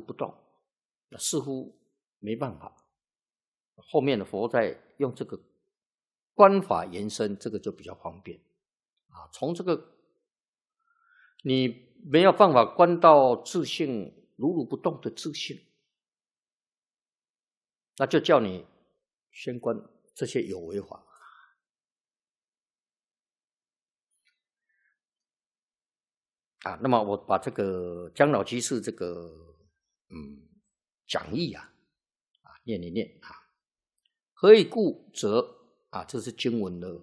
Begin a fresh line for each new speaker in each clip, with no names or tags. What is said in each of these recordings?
不动，那似乎没办法。后面的佛在用这个观法延伸，这个就比较方便啊。从这个你没有办法观到自性如如不动的自性，那就叫你先观这些有为法。啊，那么我把这个姜老居士这个讲义念一念啊。何以故则啊，这是经文的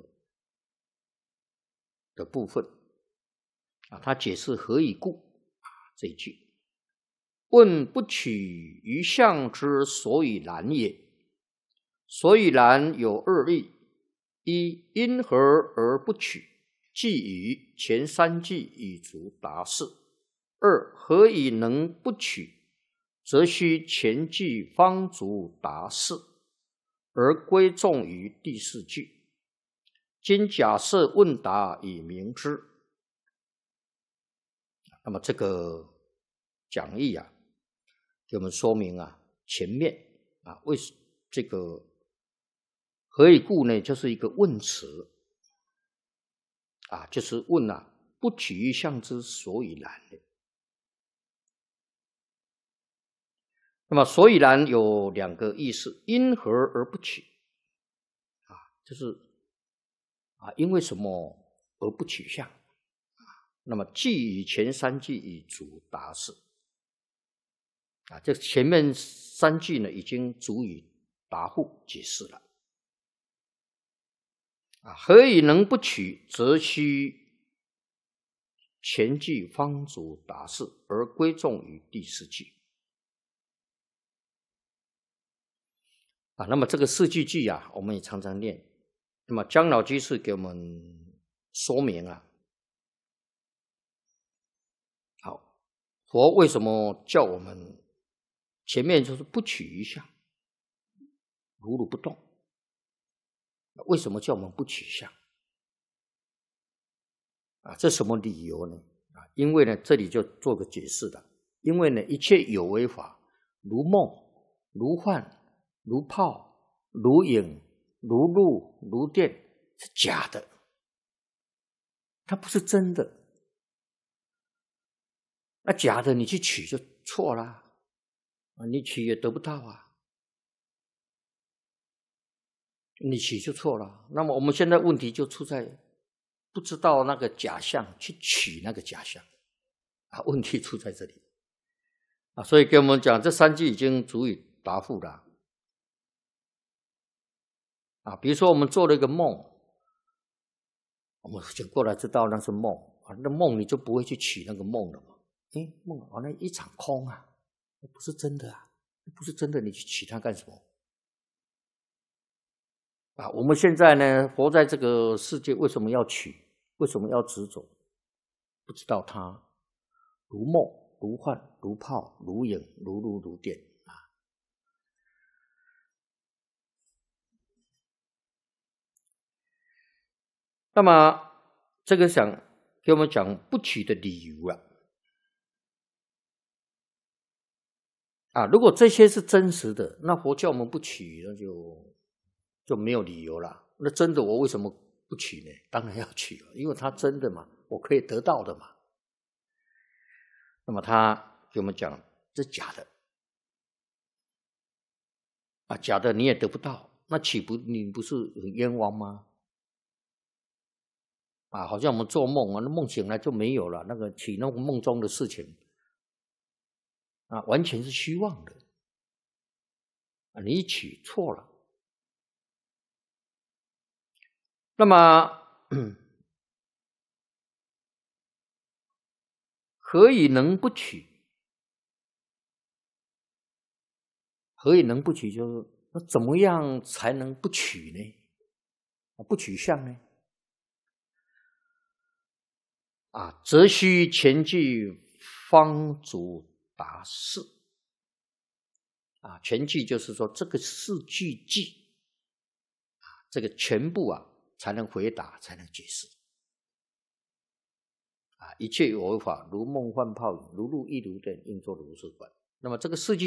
部分啊，他解释何以故这一句。问不取于相之所以然也。所以然有二义：一，因何而不取？即以前三句已足达是。二，何以能不取？则须前句方足达是，而归众于第四句。今假设问答以明之。那么这个讲义给我们说明前面为这个何以故呢？就是一个问词就是问不取于相之所以然的。那么所以然有两个意思：因何而不取就是因为什么而不取相。那么即以前三句已足达是这前面三句呢已经足以答复解释了何以能不取？则须前句方足达是，而归众于第四句那么这个四句句我们也常常念。那么姜老居士给我们说明好，佛为什么叫我们前面就是不取于相，如如不动？为什么叫我们不取相这什么理由呢？因为呢，这里就做个解释的。因为呢，一切有为法，如梦、如幻、如泡、如影、如露、如电，是假的，它不是真的。那假的你去取就错了你取也得不到你取就错了。那么我们现在问题就出在不知道那个假象，去取那个假象问题出在这里所以给我们讲这三句已经足以答复了比如说我们做了一个梦，我们醒过来知道那是梦那梦你就不会去取那个梦了嘛。梦那一场空不是真的不是真的，你去取它干什么我们现在呢活在这个世界，为什么要取？为什么要执着？不知道它如梦、如幻、如泡、如影、如露、如电那么这个想给我们讲不取的理由如果这些是真实的，那佛教我们不取，那就没有理由了。那真的我为什么不取呢？当然要取了，因为它真的嘛，我可以得到的嘛。那么他给我们讲这是假的假的你也得不到，那你不是很冤枉吗？好像我们做梦那梦醒来就没有了，那个取那个梦中的事情完全是虚妄的你取错了。那么何以能不取？何以能不取？就是那怎么样才能不取呢？不取相呢？则须前句方足达是前句就是说这个四句句这个全部才能回答，才能解释一切有为法，如梦幻泡影，如露亦如电，应作如是观那么这个世界